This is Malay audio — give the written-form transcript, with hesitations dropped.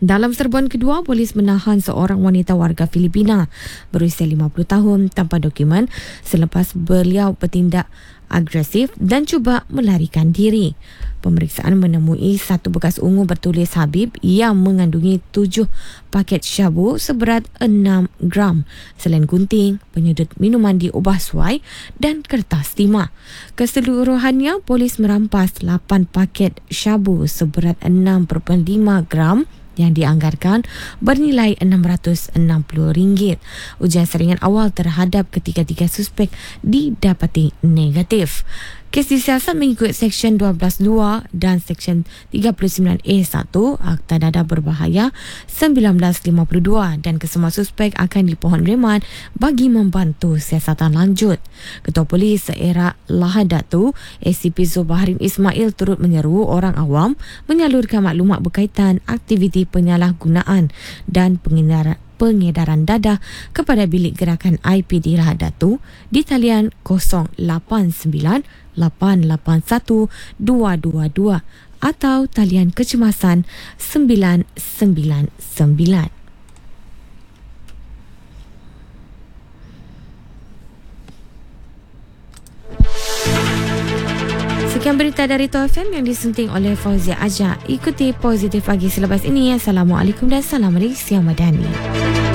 Dalam serbuan kedua, polis menahan seorang wanita warga Filipina berusia 50 tahun tanpa dokumen selepas beliau bertindak agresif dan cuba melarikan diri. Pemeriksaan menemui satu bekas ungu bertulis Habib yang mengandungi 7 paket syabu seberat 6 gram, selain gunting, penyedut minuman diubah suai dan kertas timah. Keseluruhannya, polis merampas 8 paket syabu seberat 6.5 gram yang dianggarkan bernilai RM660. Ujian saringan awal terhadap ketiga-tiga suspek didapati negatif. Kes disiasat mengikut Seksyen 12(2) dan Seksyen 39A1 Akta Dadah Berbahaya 1952 dan kesemua suspek akan dipohon reman bagi membantu siasatan lanjut. Ketua Polis Daerah Lahad Datu, ACP Zubahrin Ismail turut menyeru orang awam menyalurkan maklumat berkaitan aktiviti penyalahgunaan dan pengedaran dadah kepada bilik gerakan IPD Lahad Datu di talian 089-881-222 atau talian kecemasan 999. Sekian berita dari Tau FM yang disunting oleh Fauzia Aja. Ikuti Positif Pagi selepas ini. Assalamualaikum dan salam Malaysia Madani.